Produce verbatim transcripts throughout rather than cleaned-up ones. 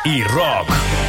y rock.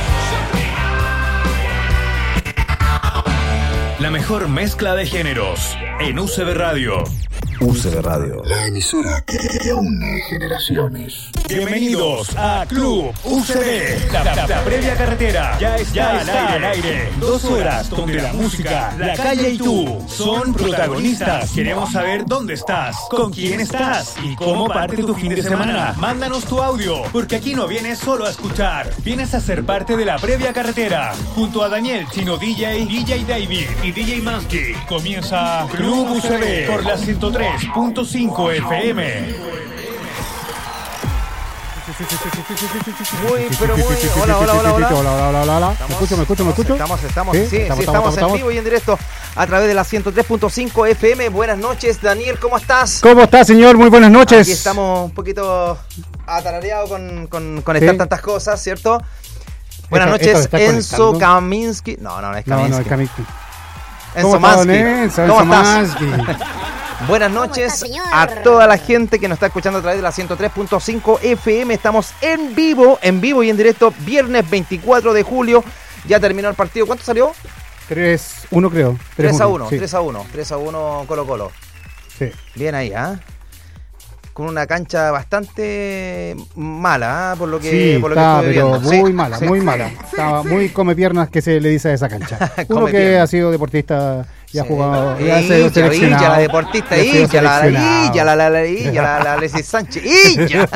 La mejor mezcla de géneros en U C B Radio. U C B Radio, la emisora que, que une generaciones. Bienvenidos a Club U C B. La, la, la previa carretera ya está, ya está al, aire. al aire. Dos horas donde la música, la calle y tú son protagonistas. Queremos saber dónde estás, con quién estás y cómo parte tu fin de semana. Mándanos tu audio, porque aquí no vienes solo a escuchar. Vienes a ser parte de la previa carretera. Junto a Daniel, Chino D J, D J David y D J Mansky. Comienza Club U C B por la ciento tres punto cinco F M. Muy, pero muy. Hola, hola, hola, hola. Hola, hola, hola, hola. ¿Me escucho, me escucho, me escucho? Estamos, estamos, sí, sí, sí, estamos, estamos, estamos, en estamos. vivo y en directo a través de la ciento tres punto cinco F M. Buenas noches, Daniel, ¿cómo estás? ¿Cómo está, señor? Muy buenas noches. Aquí estamos un poquito atarareados con, con, con estar ¿Sí? tantas cosas, ¿cierto? Buenas Esto- noches, esto está Enzo conectando. Kaminsky. No, no, no es No, Kaminsky. no, es Kaminsky. Enzo ¿Cómo está, don Mansky. Enzo? ¿Cómo Enzo estás? Mansky. Buenas noches a toda la gente que nos está escuchando a través de la ciento tres punto cinco F M. Estamos en vivo, en vivo y en directo, viernes veinticuatro de julio. Ya terminó el partido. ¿Cuánto salió? tres uno creo. tres a uno, sí. tres a uno, tres a uno Colo Colo. Sí. Bien ahí, ¿ah? ¿eh? Con una cancha bastante mala, ¿eh? Por lo que, Sí, por lo que está, estuve pero viendo. muy Sí, mala, sí. muy mala. Estaba muy come piernas que se le dice a esa cancha. Uno Come que piernas. ha sido deportista y ha Sí. jugado, y ha sido Illa, seleccionado. Illa, la deportista, y ha sido Illa, la, la, seleccionado. Illa, la, la, la, Illa, la, la, Alexis Sánchez, Illa.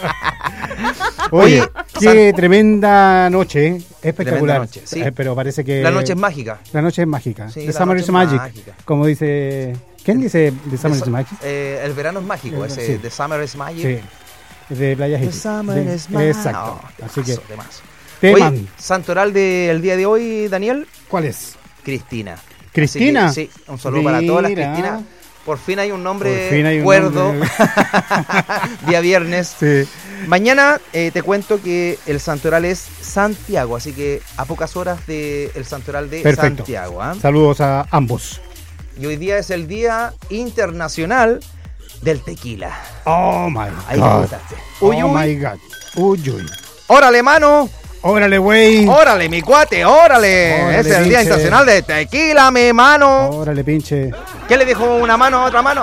Oye, Oye, qué tremenda noche, ¿eh? Espectacular. Tremenda noche, sí. Eh, pero parece que La noche es mágica. la noche es mágica. Sí, The la Summer noche is es Magic, mágica. como dice, ¿quién dice The Summer The is Su- Magic? eh, el verano es mágico, ese Sí. The Summer is Magic. Sí. De Playa The Hippie. Summer De- is Magic. Exacto. Oh, Así que temazo, temazo. teman. Oye, santoral del día de hoy, Daniel, ¿Cuál es? Cristina. ¿Cristina? Así que, sí, un saludo para todas las Mira. Cristinas. Por fin hay un nombre Por fin hay un cuerdo. nombre. Día viernes. Sí. Mañana eh, te cuento que el santoral es Santiago, así que a pocas horas del santoral de Perfecto. Santiago. ¿ah? Saludos a ambos. Y hoy día es el Día Internacional del Tequila. Oh my Ahí God. gustaste. Uy, oh uy. my God. Uy, uy. ¡Órale, mano! Órale, güey. ¡Órale, mi cuate! ¡Órale! Órale, es el Día pinche. Internacional de Tequila, mi mano. Órale, pinche. ¿Qué le dijo una mano a otra mano?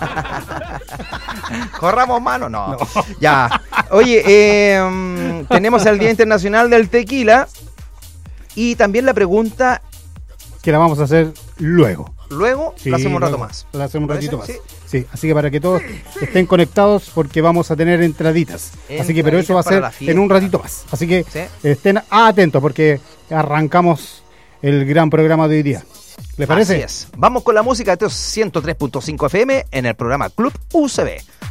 ¿Corramos mano? No. Ya. Oye, eh, tenemos el Día Internacional del Tequila. Y también la pregunta, Que la vamos a hacer luego. luego Sí, la hacemos un rato luego. más. La hacemos un ¿Parece? ratito más. Sí. Sí. Así que para que todos estén conectados porque vamos a tener entraditas. Así que, pero eso va a Entraditas para ser la fiesta. en un ratito más. Así que Sí. estén atentos porque arrancamos el gran programa de hoy día. ¿Les parece? Así es. Vamos con la música de ciento tres punto cinco F M en el programa Club U C B.